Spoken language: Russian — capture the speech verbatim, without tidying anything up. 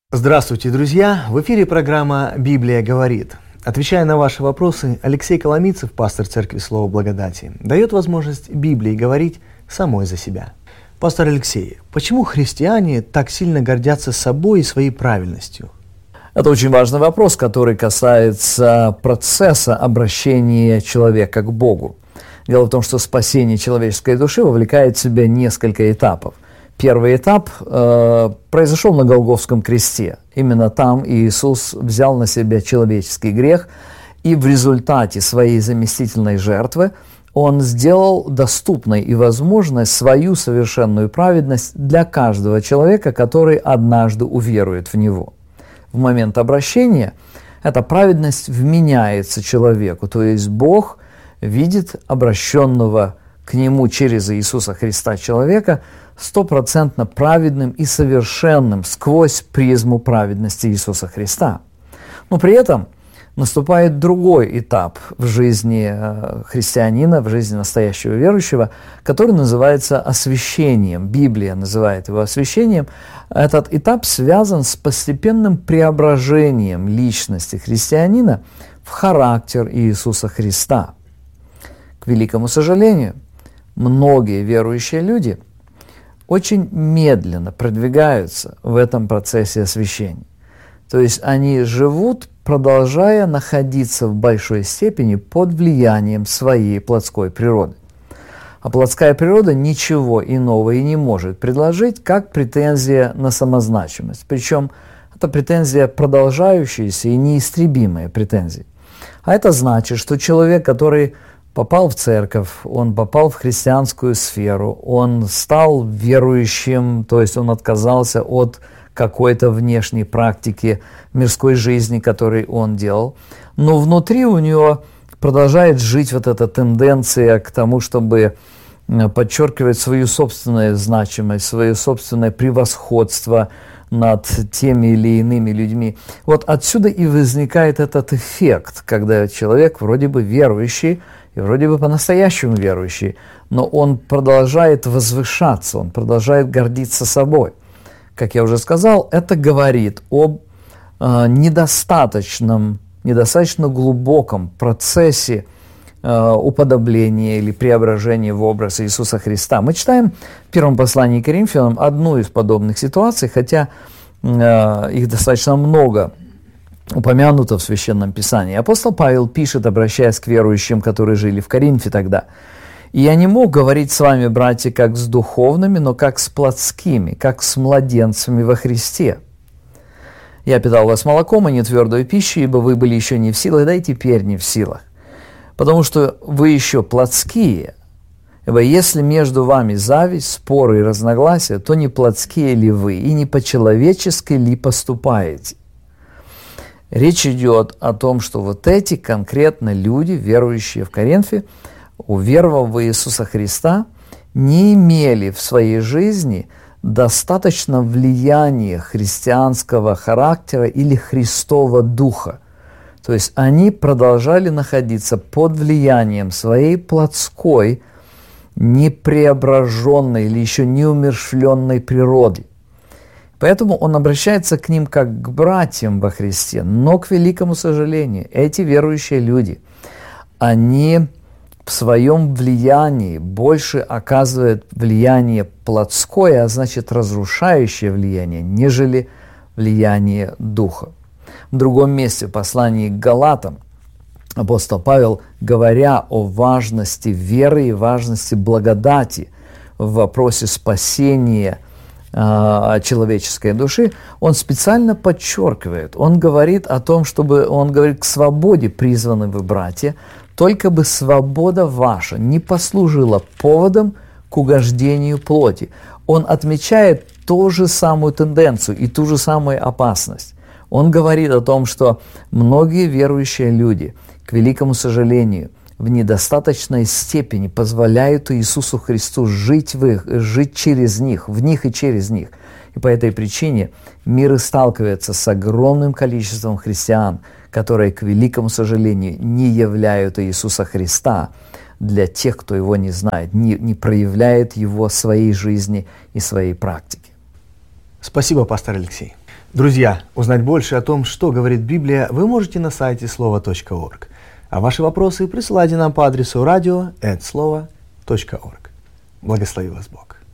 Здравствуйте, друзья! В эфире программа «Библия говорит». Отвечая на ваши вопросы, Алексей Коломийцев, пастор Церкви Слова Благодати, дает возможность Библии говорить самой за себя. Пастор Алексей, почему христиане так сильно гордятся собой и своей правильностью? Это очень важный вопрос, который касается процесса обращения человека к Богу. Дело в том, что спасение человеческой души вовлекает в себя несколько этапов. Первый этап э, произошел на Голгофском кресте. Именно там Иисус взял на себя человеческий грех, и в результате своей заместительной жертвы Он сделал доступной и возможной свою совершенную праведность для каждого человека, который однажды уверует в Него. В момент обращения эта праведность вменяется человеку, то есть Бог видит обращенного к Нему через Иисуса Христа человека стопроцентно праведным и совершенным сквозь призму праведности Иисуса Христа. Но при этом наступает другой этап в жизни христианина, в жизни настоящего верующего, который называется освящением. Библия называет его освящением. Этот этап связан с постепенным преображением личности христианина в характер Иисуса Христа. К великому сожалению, многие верующие люди очень медленно продвигаются в этом процессе освящения. То есть они живут, продолжая находиться в большой степени под влиянием своей плотской природы. А плотская природа ничего иного и не может предложить, как претензия на самозначимость. Причем это претензия продолжающаяся и неистребимая претензия. А это значит, что человек, который попал в церковь, он попал в христианскую сферу, он стал верующим, то есть он отказался от какой-то внешней практики мирской жизни, которую он делал, но внутри у него продолжает жить вот эта тенденция к тому, чтобы подчеркивать свою собственную значимость, свое собственное превосходство над теми или иными людьми. Вот отсюда и возникает этот эффект, когда человек вроде бы верующий, и вроде бы по-настоящему верующий, но он продолжает возвышаться, он продолжает гордиться собой. Как я уже сказал, это говорит об э, недостаточном, недостаточно глубоком процессе э, уподобления или преображения в образ Иисуса Христа. Мы читаем в первом послании к Коринфянам одну из подобных ситуаций, хотя э, их достаточно много упомянуто в Священном Писании. Апостол Павел пишет, обращаясь к верующим, которые жили в Коринфе тогда: «И я не мог говорить с вами, братья, как с духовными, но как с плотскими, как с младенцами во Христе. Я питал вас молоком, а не твердой пищей, ибо вы были еще не в силах, да и теперь не в силах. Потому что вы еще плотские. Ибо если между вами зависть, споры и разногласия, то не плотские ли вы, и не по-человечески ли поступаете?» Речь идет о том, что вот эти конкретно люди, верующие в Коринфе, уверовав в Иисуса Христа, не имели в своей жизни достаточно влияния христианского характера или Христова Духа. То есть они продолжали находиться под влиянием своей плотской, непреображенной или еще не умерщвленной природы. Поэтому он обращается к ним как к братьям во Христе. Но, к великому сожалению, эти верующие люди, они в своем влиянии больше оказывают влияние плотское, а значит разрушающее влияние, нежели влияние Духа. В другом месте в послании к Галатам апостол Павел, говоря о важности веры и важности благодати в вопросе спасения человеческой души, он специально подчеркивает, он говорит о том, чтобы, он говорит, к свободе призваны вы, братья, только бы свобода ваша не послужила поводом к угождению плоти. Он отмечает ту же самую тенденцию и ту же самую опасность. Он говорит о том, что многие верующие люди, к великому сожалению, в недостаточной степени позволяют Иисусу Христу жить в их, жить через них, в них и через них. И по этой причине мир и сталкивается с огромным количеством христиан, которые, к великому сожалению, не являют Иисуса Христа для тех, кто Его не знает, не, не проявляет Его в своей жизни и своей практике. Спасибо, пастор Алексей. Друзья, узнать больше о том, что говорит Библия, вы можете на сайте слово точка орг. А ваши вопросы присылайте нам по адресу радио эт слово точка орг. Благослови вас Бог.